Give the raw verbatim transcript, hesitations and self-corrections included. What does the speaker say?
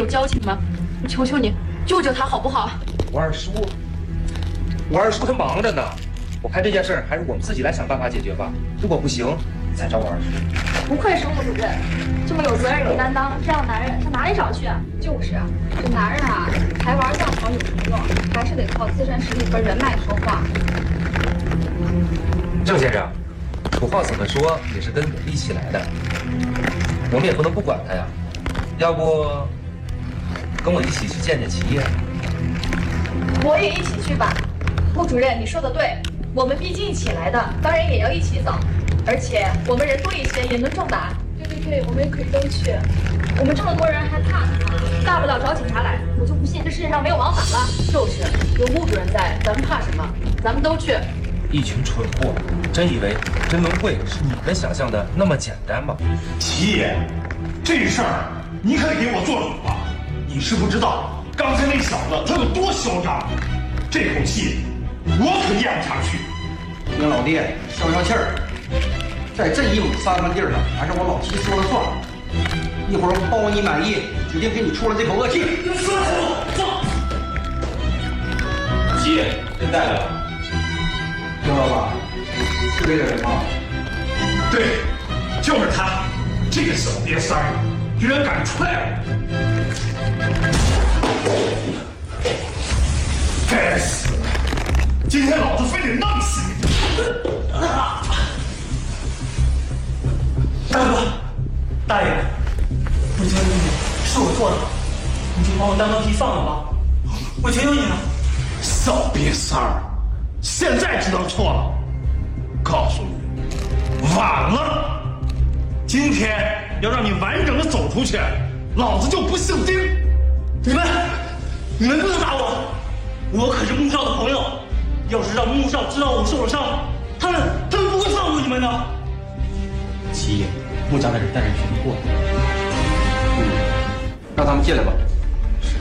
有交情吗？我求求你，救救他好不好？ 我二叔，我二叔他忙着呢。我看这件事还是我们自己来想办法解决吧。如果不行，再找我二叔。 不愧是陆主任，这么有责任有担当，这样的男人上哪里找去啊？就是啊，这男人啊，才玩再好有什么用？还是得靠自身实力和人脉说话。 郑先生，土豪怎么说也是跟我们一起来的，我们也不能不管他呀。要不跟我一起去见见齐业？ 我也一起去吧。陆主任，你说的对，我们毕竟一起来的，当然也要一起走。而且我们人多一些，也能壮胆。对对对，我们也可以都去。我们这么多人还怕什么？大不了找警察来。我就不信这世界上没有王法了。 就是，有陆主任在，咱们怕什么？咱们都去。 一群蠢货，真以为真文会是你们想象的那么简单吗？ 齐爷，这事儿你可得给我做主啊！你是不知道刚才那小子他有多嚣张，这口气我可咽不下去。 听老弟消消气儿，在这一亩三分地上，还是我老齐说了算。一会儿我包你满意，指定给你出了这口恶气。 放！ 齐爷，人带来了。 刘老板，是这个人吗？ 对，就是他，这个小瘪三儿，居然敢踹我！该死！今天老子非得弄死你！啊！ 大哥，大爷，我求求你，是我错了，你就把我当个屁放了吧，我求求你了。 小瘪三儿，现在知道错了，告诉你，晚了。今天要让你完整的走出去，老子就不姓丁。 你们，你们不能打我，我可是穆少的朋友。要是让穆少知道我受了伤，他们他们不会放过你们的。 齐爷，穆家的人带人去路过了， 让他们进来吧。